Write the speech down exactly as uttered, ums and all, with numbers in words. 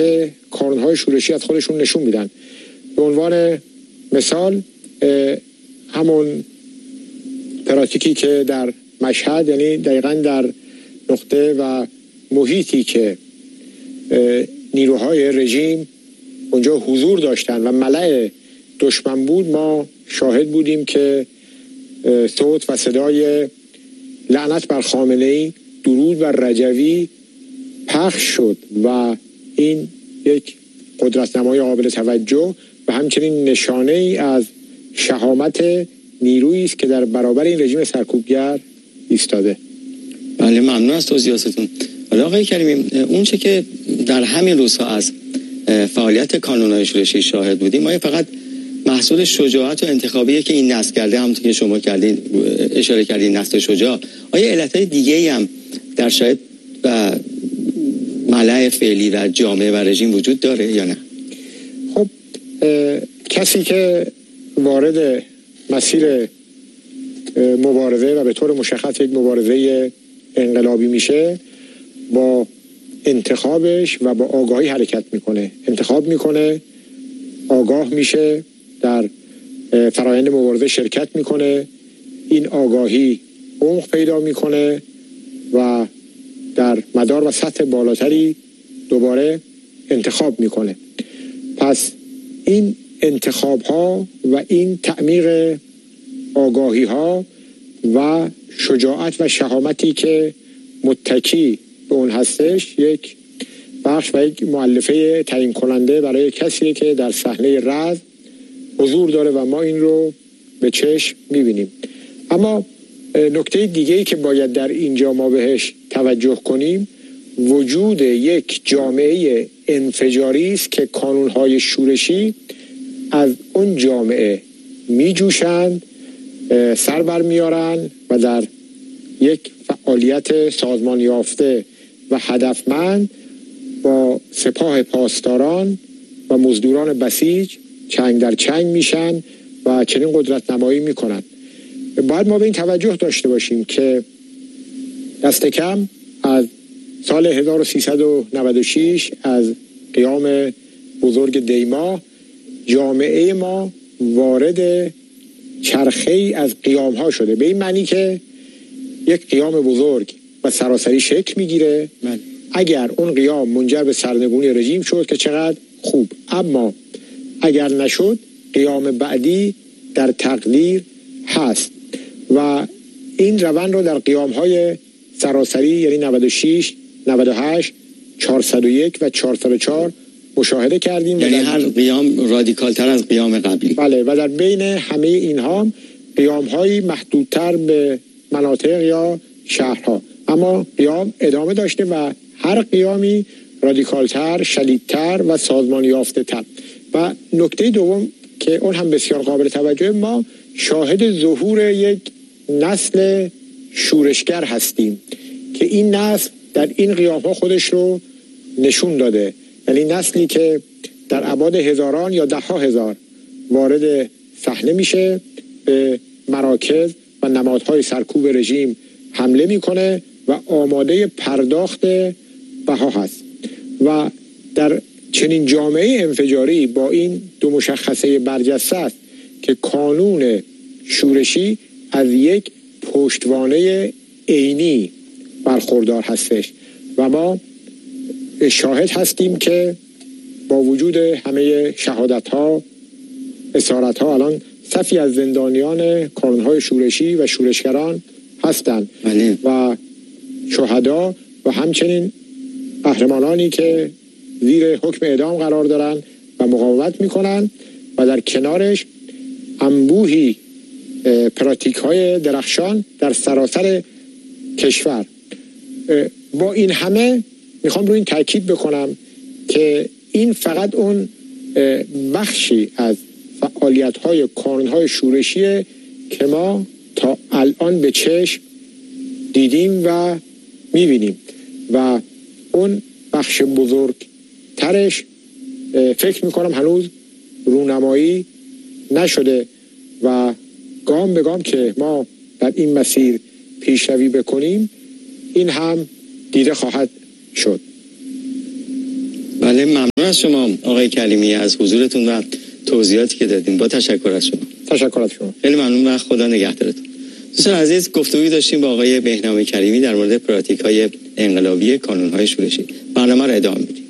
که کانون‌های شورشی از خودشون نشون میدن. به عنوان مثال همون پراتیکی که در مشهد، یعنی دقیقاً در نقطه و محیطی که نیروهای رژیم اونجا حضور داشتن و ملأ دشمن بود، ما شاهد بودیم که صوت و صدای لعنت بر خامنه‌ای، درود بر رجوی پخش شد و این یک قدرت‌نمایی قابل توجه و همچنین نشانه ای از شهامت نیرویی است که در برابر این رژیم سرکوبگر ایستاده. بله، ممنون از توضیحاتتون. حالا آقای کریمی، اون چه که در همین روزها از فعالیت کانون‌های شورشی شاهد بودیم، ما فقط محصول شجاعت و انتخابیه که این نسل کرده، همونطور که شما کردین اشاره کردین نسل شجاع. آیا علتهای دیگه‌ای هم در شاید و ملأ فعلی و جامعه و رژیم وجود داره یا نه؟ خب کسی که وارد مسیر مبارزه و به طور مشخص یک مبارزه انقلابی میشه، با انتخابش و با آگاهی حرکت میکنه. انتخاب میکنه، آگاه میشه، در فرایند مبارزه شرکت میکنه، این آگاهی عمق پیدا میکنه و در مدار و سطح بالاتری دوباره انتخاب میکنه. پس این انتخاب ها و این تعمیق آگاهی ها و شجاعت و شهامتی که متکی به اون هستش، یک بخش و یک مؤلفه تعیین کننده برای کسی که در صحنه رز حضور داره و ما این رو به چشم میبینیم. اما نکته دیگه‌ای که باید در اینجا ما بهش توجه کنیم، وجود یک جامعه انفجاری است که کانون‌های شورشی از اون جامعه میجوشند، سر بر میارن و در یک فعالیت سازمان یافته و هدفمند با سپاه پاسداران و مزدوران بسیج چنگ در چنگ میشن و چنین قدرت نمایی میکنن. باید ما به این توجه داشته باشیم که دست کم از سال هزار و سیصد و نود و شش از قیام بزرگ دیما، جامعه ما وارد چرخه‌ای از قیام ها شده، به این معنی که یک قیام بزرگ و سراسری شکل میگیره. اگر اون قیام منجر به سرنگونی رژیم شد که چقدر خوب، اما اگر نشد قیام بعدی در تقدیر هست و این روند رو در قیام های سراسری یعنی نود و شش، نود و هشت، چهارصد و یک و چهارصد و چهار مشاهده کردیم. یعنی هر قیام رادیکال تر از قیام قبلی. بله، و در بین همه اینها قیام هایی محدودتر به مناطق یا شهرها، اما قیام ادامه داشته و هر قیامی رادیکالتر، شدیدتر و سازمان یافته تر. و نکته دوم که اون هم بسیار قابل توجه، ما شاهد ظهور یک نسل شورشگر هستیم که این نسل در این قیام ها خودش رو نشون داده. یعنی نسلی که در ابعاد هزاران یا ده ها هزار وارد صحنه میشه، به مراکز و نمادهای سرکوب رژیم حمله میکنه و آماده پرداخت بها هست. و در چنین جامعه انفجاری با این دو مشخصه برجسته است که کانون شورشی از یک پشتوانه عینی برخوردار هستش و ما شاهد هستیم که با وجود همه شهادت ها، اسارت ها، الان صفی از زندانیان کانون‌های شورشی و شورشگران هستند و شهدا و همچنین قهرمانانی که زیر حکم اعدام قرار دارن و مقاومت میکنن و در کنارش انبوهی پراتیک های درخشان در سراسر کشور. با این همه میخوام روی این تاکید بکنم که این فقط اون بخشی از فعالیت های کانون های شورشیه که ما تا الان به چشم دیدیم و میبینیم و اون بخش بزرگ ترش فکر میکنم هنوز رونمایی نشده و گام به گام که ما در این مسیر پیشروی بکنیم این هم دیده خواهد شد. بله. بله، ممنون از شما آقای کلیمی از حضورتون و توضیحاتی که دادین. با تشکر از شما. تشکر از شما. خیلی ممنون و خدا نگهدارتون. دوستان عزیز، گفتگوی داشتیم با آقای بهنام کریمی در مورد پراتیک‌های انقلابی کانون‌های شورشی. برنامه را ادامه میدیم.